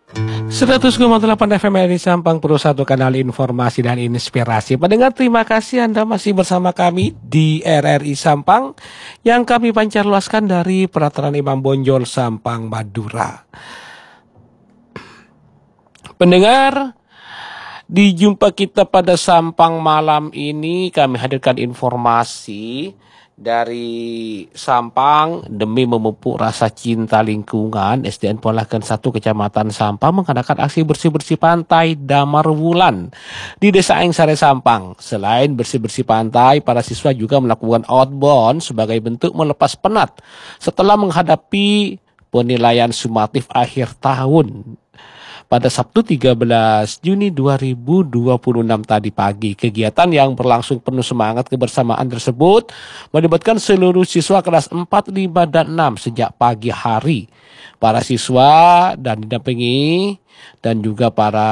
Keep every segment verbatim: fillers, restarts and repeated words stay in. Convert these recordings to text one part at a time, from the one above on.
seratus koma delapan F M R I Sampang, Pro satu kanal informasi dan inspirasi. Pendengar, terima kasih Anda masih bersama kami di R R I Sampang yang kami pancar luaskan dari Peraturan Imam Bonjol Sampang, Madura. Pendengar, di jumpa kita pada Sampang malam ini kami hadirkan informasi dari Sampang demi memupuk rasa cinta lingkungan. S D N Polakan satu Kecamatan Sampang mengadakan aksi bersih-bersih pantai Damar Wulan di Desa Engsare Sampang. Selain bersih-bersih pantai, para siswa juga melakukan outbound sebagai bentuk melepas penat setelah menghadapi penilaian sumatif akhir tahun. Pada Sabtu tiga belas Juni dua ribu dua puluh enam tadi pagi, kegiatan yang berlangsung penuh semangat kebersamaan tersebut melibatkan seluruh siswa kelas empat, lima, dan enam sejak pagi hari. Para siswa dan didampingi dan juga para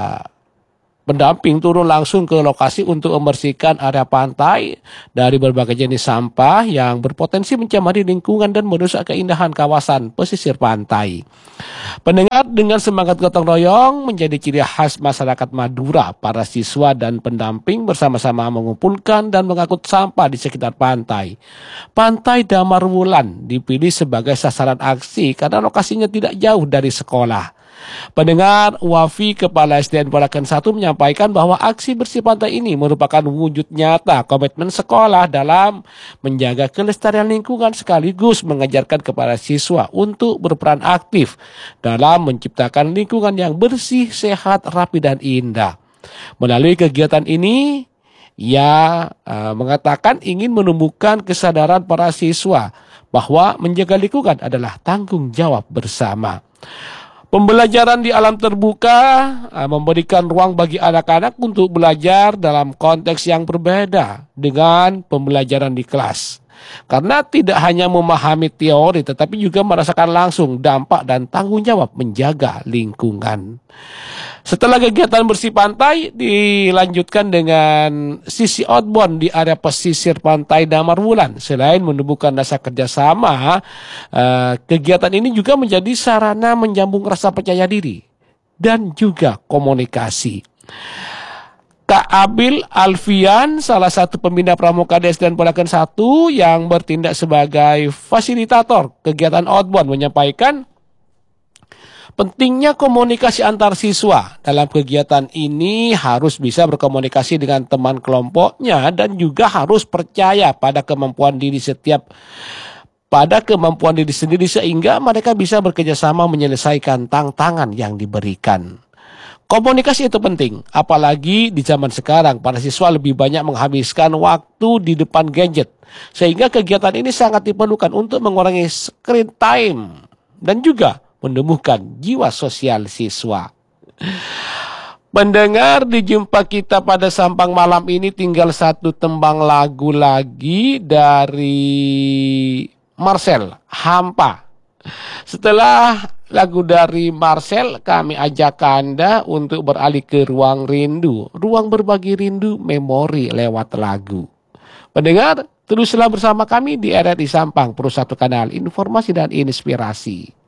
pendamping turun langsung ke lokasi untuk membersihkan area pantai dari berbagai jenis sampah yang berpotensi mencemari lingkungan dan merusak keindahan kawasan pesisir pantai. Pendengar, dengan semangat gotong royong menjadi ciri khas masyarakat Madura, para siswa dan pendamping bersama-sama mengumpulkan dan mengangkut sampah di sekitar pantai. Pantai Damar Wulan dipilih sebagai sasaran aksi karena lokasinya tidak jauh dari sekolah. Pendengar, Wafi, Kepala S D N Polakan satu menyampaikan bahwa aksi bersih pantai ini merupakan wujud nyata komitmen sekolah dalam menjaga kelestarian lingkungan sekaligus mengajarkan kepada siswa untuk berperan aktif dalam menciptakan lingkungan yang bersih, sehat, rapi, dan indah. Melalui kegiatan ini, ia uh, mengatakan ingin menumbuhkan kesadaran para siswa bahwa menjaga lingkungan adalah tanggung jawab bersama. Pembelajaran di alam terbuka uh, memberikan ruang bagi anak-anak untuk belajar dalam konteks yang berbeda dengan pembelajaran di kelas. Karena tidak hanya memahami teori tetapi juga merasakan langsung dampak dan tanggung jawab menjaga lingkungan. Setelah kegiatan bersih pantai dilanjutkan dengan sisi outbound di area pesisir pantai Damar Wulan. Selain menumbuhkan rasa kerjasama, eh, kegiatan ini juga menjadi sarana menyambung rasa percaya diri dan juga komunikasi. Kak Abil Alfian, salah satu pembina pramuka D S D N Polakan satu yang bertindak sebagai fasilitator kegiatan outbound, menyampaikan pentingnya komunikasi antar siswa. Dalam kegiatan ini harus bisa berkomunikasi dengan teman kelompoknya dan juga harus percaya pada kemampuan diri setiap pada kemampuan diri sendiri sehingga mereka bisa bekerjasama menyelesaikan tantangan yang diberikan. Komunikasi itu penting, apalagi di zaman sekarang para siswa lebih banyak menghabiskan waktu di depan gadget. Sehingga kegiatan ini sangat diperlukan untuk mengurangi screen time dan juga menumbuhkan jiwa sosial siswa. Pendengar, di jumpa kita pada Sampang malam ini tinggal satu tembang lagu lagi dari Marcel, Hampa. Setelah lagu dari Marcel, kami ajak Anda untuk beralih ke ruang rindu. Ruang berbagi rindu memori lewat lagu. Pendengar, teruslah bersama kami di R R I Sampang, Pro satu kanal informasi dan inspirasi.